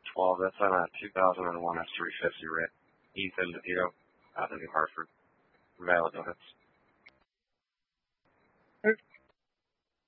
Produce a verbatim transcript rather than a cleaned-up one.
twelve. That's on a two thousand one F three fifty, right? Ethan DeVito out of New Hartford. Valid limits.